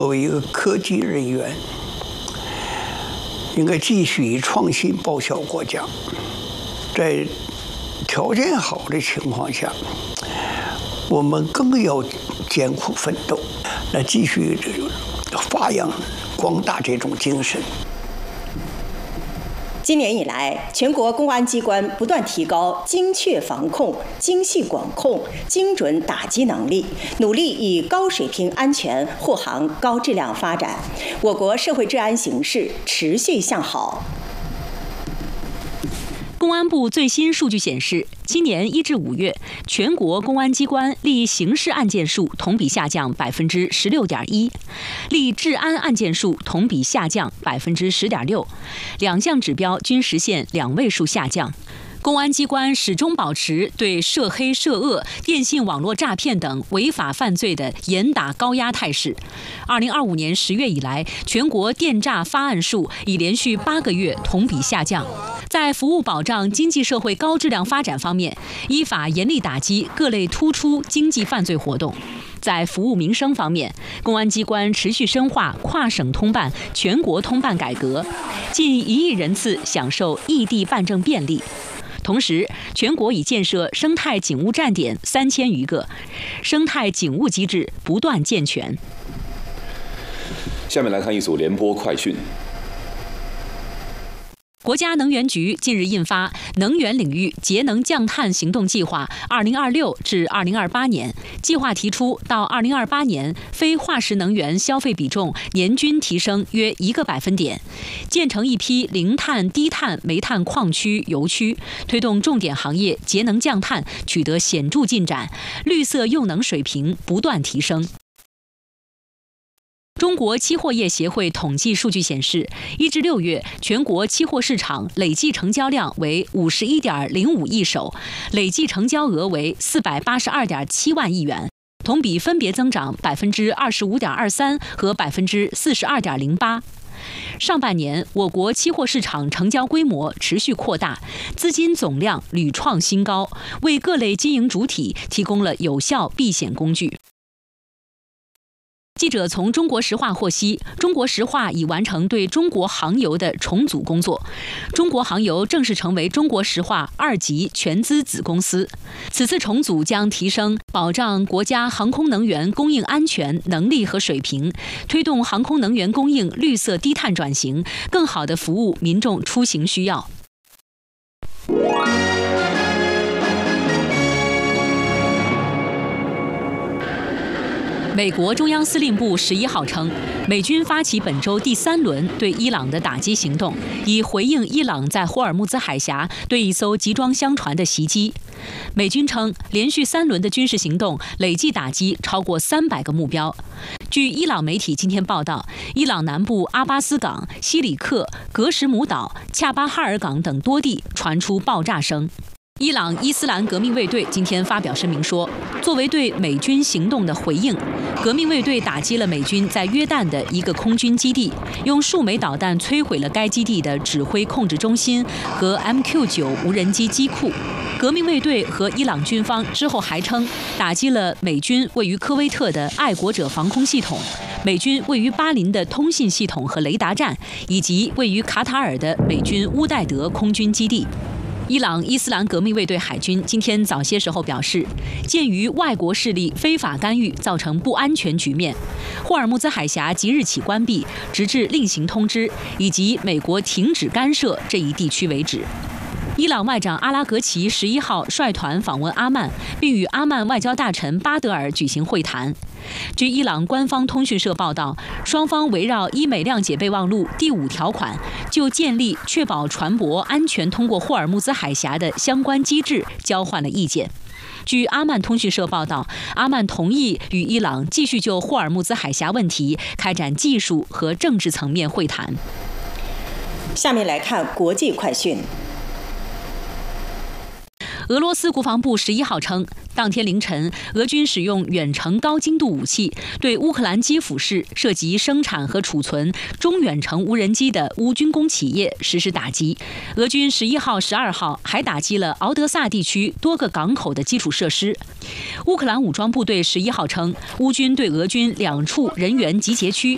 作为一个科技人员，应该继续以创新报效国家。在条件好的情况下，我们更要艰苦奋斗，来继续发扬光大这种精神。 今年以来，全国公安机关不断提高精确防控、精细管控、精准打击能力，努力以高水平安全护航高质量发展。我国社会治安形势持续向好。 公安部最新数据显示，今年1至5月，全国公安机关立刑事案件数同比下降16.1%，立治安案件数同比下降10.6%，两项指标均实现2位数下降。公安机关始终保持对涉黑涉恶、电信网络诈骗等违法犯罪的严打高压态势。2025年10月以来，全国电诈发案数已连续8个月同比下降。在服务保障经济社会高质量发展方面，依法严厉打击各类突出经济犯罪活动。在服务民生方面，公安机关持续深化跨省通办、全国通办改革，近1亿人次享受异地办证便利。同时，全国已建设生态警务站点3000余个，生态警务机制不断健全。 下面来看一组联播快讯。 国家能源局近日印发《能源领域节能降碳行动计划 （2026 至2028年）》，计划提出到2028年，非化石能源消费比重年均提升约1个百分点，建成一批零碳、低碳煤炭矿区、油区，推动重点行业节能降碳取得显著进展，绿色用能水平不断提升。中国期货业协会统计数据显示，1至6月全国期货市场累计成交量为51.05亿手，累计成交额为482.7万亿元，同比分别增长25.23%和42.08%。上半年，我国期货市场成交规模持续扩大，资金总量屡创新高，为各类经营主体提供了有效避险工具。记者从中国石化获悉，中国石化已完成对中国航油的重组工作，中国航油正式成为中国石化2级全资子公司。此次重组将提升保障国家航空能源供应安全能力和水平，推动航空能源供应绿色低碳转型，更好地服务民众出行需要。美国中央司令部11号称，美军发起本周第3轮对伊朗的打击行动，以回应伊朗在霍尔木兹海峡对一艘集装箱船的袭击。美军称，连续3轮的军事行动累计打击超过300个目标。据伊朗媒体今天报道，伊朗南部阿巴斯港、西里克、格什姆岛、恰巴哈尔港等多地传出爆炸声。伊朗伊斯兰革命卫队今天发表声明说，作为对美军行动的回应，革命卫队打击了美军在约旦的一个空军基地，用数枚导弹摧毁了该基地的指挥控制中心和 MQ-9 无人机机库。革命卫队和伊朗军方之后还称，打击了美军位于科威特的爱国者防空系统，美军位于巴林的通信系统和雷达站，以及位于卡塔尔的美军乌代德空军基地。伊朗伊斯兰革命卫队海军今天早些时候表示，鉴于外国势力非法干预造成不安全局面，霍尔木兹海峡即日起关闭，直至另行通知，以及美国停止干涉这一地区为止。伊朗外长阿拉格齐11号率团访问阿曼，并与阿曼外交大臣巴德尔举行会谈。据伊朗官方通讯社报道，双方围绕伊美谅解备忘录第5条款，就建立确保船舶安全通过霍尔木兹海峡的相关机制交换了意见。据阿曼通讯社报道，阿曼同意与伊朗继续就霍尔木兹海峡问题开展技术和政治层面会谈。 下面来看国际快讯。 俄罗斯国防部11号称，当天凌晨，俄军使用远程高精度武器对乌克兰基辅市涉及生产和储存中远程无人机的乌军工企业实施打击。俄军11号、12号还打击了敖德萨地区多个港口的基础设施。乌克兰武装部队11号称，乌军对俄军2处人员集结区